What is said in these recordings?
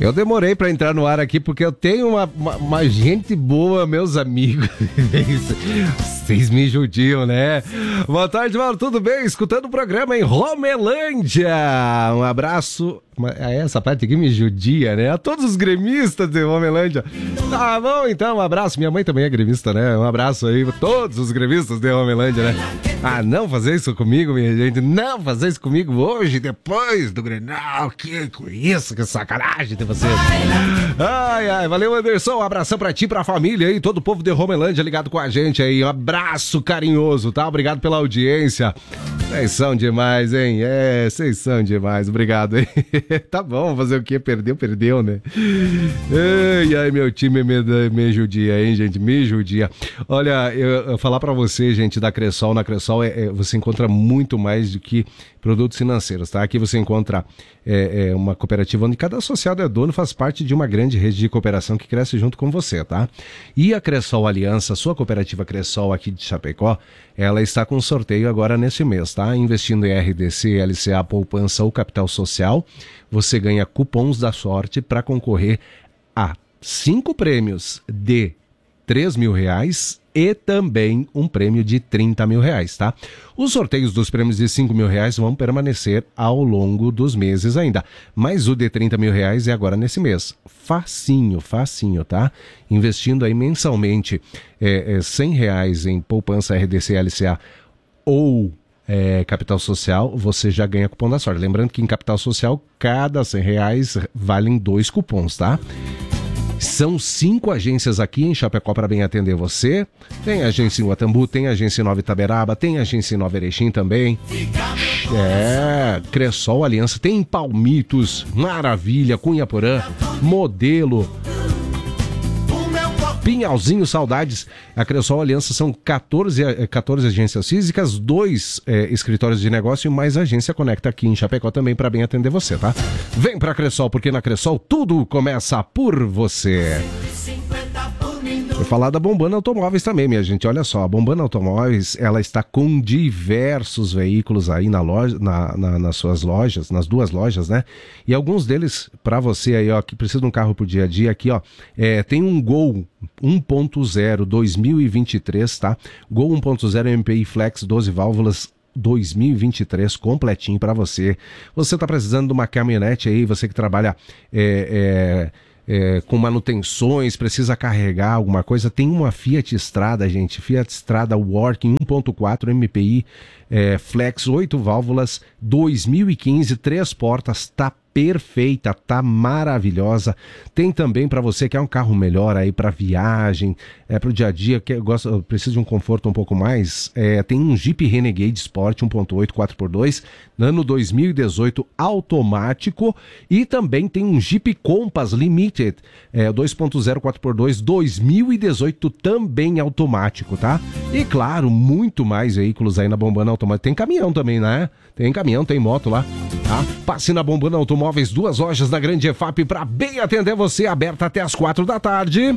Eu demorei pra entrar no ar aqui porque eu tenho uma gente boa, meus amigos. Vocês me judiam, né? Boa tarde, Mauro, tudo bem? Escutando o programa em Romelândia. Um abraço. Essa parte aqui me judia, né? A todos os gremistas de Romelândia. Tá bom, então, um abraço. Minha mãe também é gremista, né? Um abraço aí pra todos os gremistas de Romelândia, né? Ah, não fazer isso comigo, minha gente. Não fazer isso comigo hoje, depois do Grenal. Que com isso, que sacanagem de vocês. Ai, ai, valeu, Anderson. Um abração pra ti, pra família aí, todo o povo de Romelândia ligado com a gente aí. Um abraço carinhoso, tá? Obrigado pela audiência. Vocês são demais, hein? É, vocês são demais. Obrigado, hein? Tá bom, fazer o quê? Perdeu, né? Ai, ai, meu time me judia, hein, gente? Me judia. Olha, eu falar pra você, gente, da Cressol. Na Cressol você encontra muito mais do que produtos financeiros, tá? Aqui você encontra uma cooperativa onde cada associado é dono, faz parte de uma grande rede de cooperação que cresce junto com você, tá? E a Cressol Aliança, sua cooperativa Cressol aqui de Chapecó, ela está com sorteio agora nesse mês, tá? Investindo em RDC, LCA, poupança ou capital social, você ganha cupons da sorte para concorrer a 5 prêmios de R$3.000 e também um prêmio de R$30.000, tá? Os sorteios dos prêmios de R$5.000 vão permanecer ao longo dos meses ainda, mas o de R$30.000 é agora nesse mês. Facinho, tá? Investindo aí mensalmente R$100 em poupança RDC, LCA ou capital social, você já ganha cupom da sorte. Lembrando que em capital social, cada R$100 valem 2 cupons, tá? São 5 agências aqui em Chapecó para bem atender você. Tem agência em Guatambu, tem agência em Nova Itaberaba, tem agência em Nova Erechim também. Cressol Aliança, tem em Palmitos, Maravilha, Cunhaporã, Modelo, Pinhalzinho, Saudades. A Cressol Aliança são 14 agências físicas, 2 escritórios de negócio e mais agência Conecta aqui em Chapecó também para bem atender você, tá? Vem pra Cressol, porque na Cressol tudo começa por você. Vou falar da Bombana Automóveis também, minha gente. Olha só, a Bombana Automóveis, ela está com diversos veículos aí na loja, nas suas lojas, nas 2 lojas, né? E alguns deles, para você aí, ó, que precisa de um carro pro dia a dia, aqui, ó, tem um Gol 1.0 2023, tá? Gol 1.0 MPI Flex 12 válvulas 2023 completinho para você. Você tá precisando de uma caminhonete aí, você que trabalha com manutenções, precisa carregar alguma coisa, tem uma Fiat Strada, gente, Fiat Strada Working 1.4 MPI Flex 8 válvulas 2015, 3 portas, tá perfeita, tá maravilhosa. Tem também para você que é um carro melhor aí para viagem, para o dia a dia, que precisa de um conforto um pouco mais, tem um Jeep Renegade Sport 1.8 4x2 ano 2018 automático e também tem um Jeep Compass Limited 2.0 4x2 2018 também automático, tá? E claro, muito mais veículos aí na Bombana Automóveis. Tem caminhão também, né? Tem caminhão, tem moto lá, tá? Passe na Bombana Automóveis, 2 lojas da Grande EFAP para bem atender você, aberta até as 4 da tarde.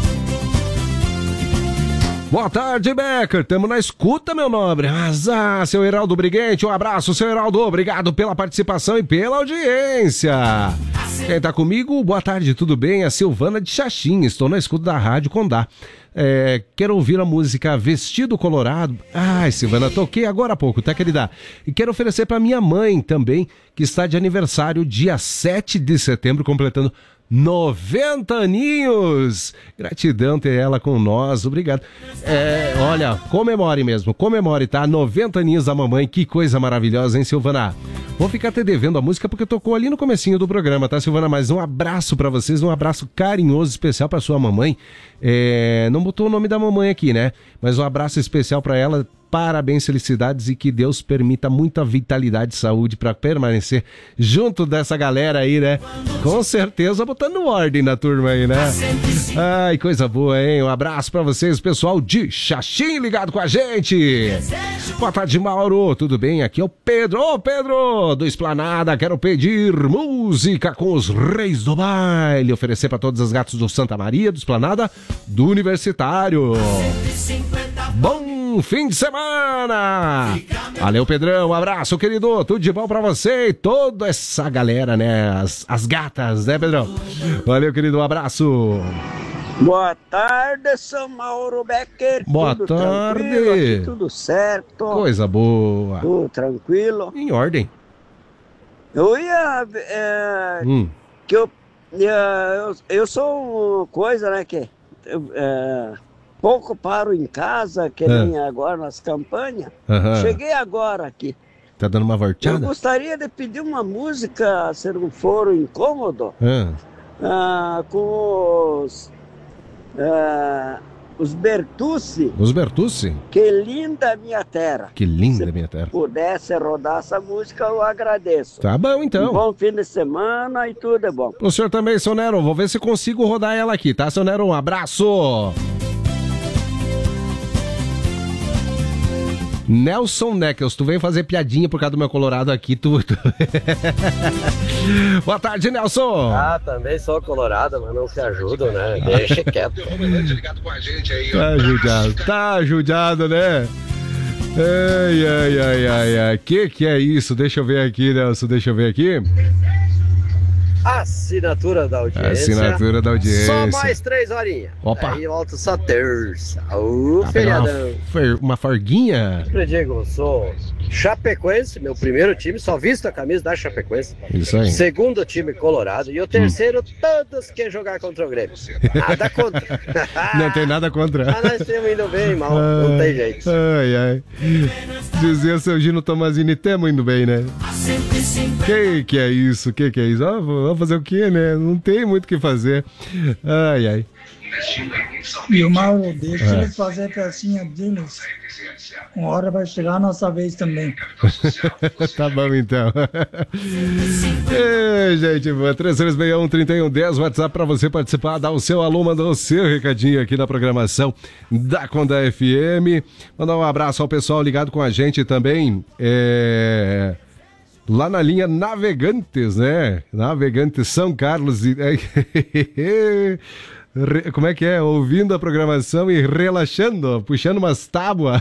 Boa tarde, Becker. Tamo na escuta, meu nobre. Seu Heraldo Briguente, um abraço, seu Heraldo. Obrigado pela participação e pela audiência. Quem tá comigo? Boa tarde, tudo bem? A Silvana de Xaxim. Estou na escuta da Rádio Condá. Quero ouvir a música Vestido Colorado. Ai, Silvana, toquei agora há pouco, tá, querida? E quero oferecer para minha mãe também, que está de aniversário dia 7 de setembro, completando 90 aninhos. Gratidão ter ela com nós, obrigado. Olha, comemore, tá? 90 aninhos da mamãe, que coisa maravilhosa, hein, Silvana? Vou ficar te devendo a música porque tocou ali no comecinho do programa, tá, Silvana? Mas um abraço pra vocês, um abraço carinhoso, especial pra sua mamãe. Não botou o nome da mamãe aqui, né? Mas um abraço especial pra ela. Parabéns, felicidades e que Deus permita muita vitalidade e saúde para permanecer junto dessa galera aí, né? Com certeza botando ordem na turma aí, né? Ai, coisa boa, hein? Um abraço para vocês, pessoal de Xaxim ligado com a gente. Boa tarde, Mauro. Tudo bem? Aqui é o Pedro. Ô, Pedro, do Esplanada, quero pedir música com os Reis do Baile. Oferecer para todos os gatos do Santa Maria, do Esplanada, do Universitário. Bom bom fim de semana. Valeu, Pedrão, um abraço, querido, tudo de bom pra você e toda essa galera, né, as gatas, né, Pedrão? Valeu, querido, um abraço. Boa tarde, São Mauro Becker. Boa tudo tarde. Aqui, tudo certo. Coisa boa. Tudo tranquilo. Em ordem. Eu ia... que eu sou uma coisa, né, que... pouco paro em casa, que nem agora nas campanhas. Cheguei agora aqui. Tá dando uma volteada? Eu gostaria de pedir uma música, se não for incômodo, com os Bertucci. Os Bertucci? Que linda minha terra. Que linda minha terra. Se pudesse rodar essa música, eu agradeço. Tá bom, então. Um bom fim de semana e tudo é bom. O senhor também, seu Nero. Vou ver se consigo rodar ela aqui, tá, seu Nero? Um abraço. Nelson Neckels, tu vem fazer piadinha por causa do meu colorado aqui, tu... Boa tarde, Nelson. Também sou colorado, mas não se ajudam, né? Deixa quieto. Tá judiado, né? Ai. Que é isso? Deixa eu ver aqui, Nelson, Assinatura da audiência. Só mais 3 horinhas. Opa. Aí volta só terça. Feriadão. Uma farguinha? Sempre digo, sou Chapecoense, meu primeiro time, só visto a camisa da Chapecoense. Isso aí. Segundo time colorado. E o terceiro, todos que jogar contra o Grêmio. Nada contra. Não tem nada contra. Mas nós estamos indo bem, mal. Não tem jeito. Ai. Dizia seu Gino Tomazini, tamo indo bem, né? Que é isso? Vamos fazer o quê, né? Não tem muito o que fazer. Ai. E o Mauro, deixa eles fazer a pecinha deles. Uma hora vai chegar a nossa vez também. Tá bom, então. Gente, 3361-3110, WhatsApp pra você participar, dar o seu alô, mandar o seu recadinho aqui na programação da Conda FM. Mandar um abraço ao pessoal ligado com a gente também. Lá na linha Navegantes, né? Navegantes São Carlos. Como é que é? Ouvindo a programação e relaxando, puxando umas tábuas.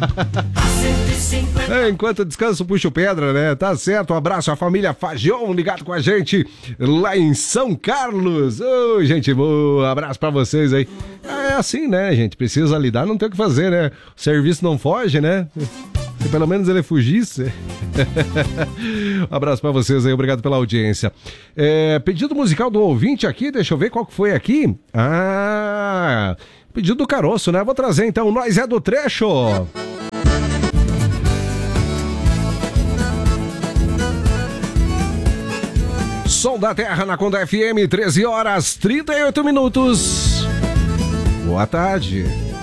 Enquanto descanso, puxo pedra, né? Tá certo, um abraço à família Fagion ligado com a gente lá em São Carlos. Gente boa, abraço pra vocês aí. É assim, né, gente? Precisa lidar, não tem o que fazer, né? O serviço não foge, né? Se pelo menos ele fugisse. Um abraço pra vocês aí, obrigado pela audiência. Pedido musical do ouvinte aqui, deixa eu ver qual que foi aqui. Pedido do Caroço, né? Vou trazer então, Nós é do Trecho. Som da Terra na Conda FM, 13 horas 38 minutos. Boa tarde.